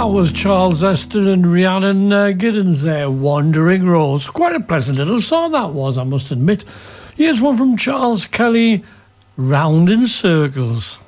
That was Charles Heston and Rhiannon Giddens there, Wandering Rose. Quite a pleasant little song that was, I must admit. Here's one from Charles Kelly, Round in Circles.